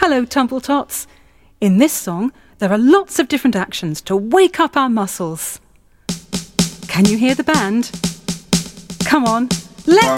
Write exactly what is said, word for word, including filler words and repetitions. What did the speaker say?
Hello, Tumbletops. In this song, there are lots of different actions to wake up our muscles. Can you hear the band? Come on, let's